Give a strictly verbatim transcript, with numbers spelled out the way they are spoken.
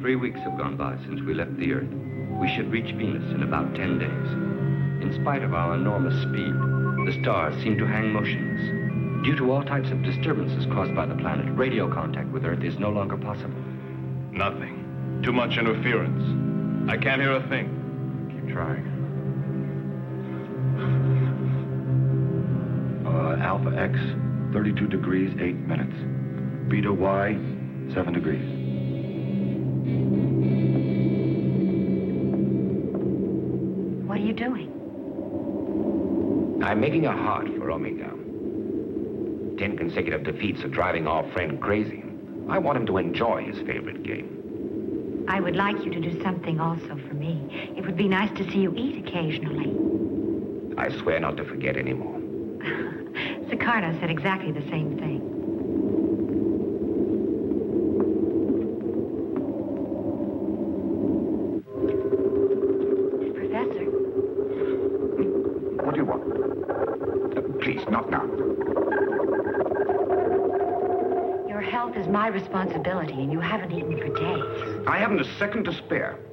Three weeks have gone by since we left the Earth. We should reach Venus in about ten days. In spite of our enormous speed, the stars seem to hang motionless. Due to all types of disturbances caused by the planet, radio contact with Earth is no longer possible. Nothing. Too much interference. I can't hear a thing. Keep trying. Uh, Alpha X, thirty-two degrees, eight minutes. Beta Y, seven degrees. What are you doing? I'm making a heart for Omega. Ten consecutive defeats are driving our friend crazy. I want him to enjoy his favorite game. I would like you to do something also for me. It would be nice to see you eat occasionally. I swear not to forget anymore. Sicardo said exactly the same thing. Professor. What do you want? Uh, please, not now. Your health is my responsibility, and you haven't eaten for days. I haven't a second to spare.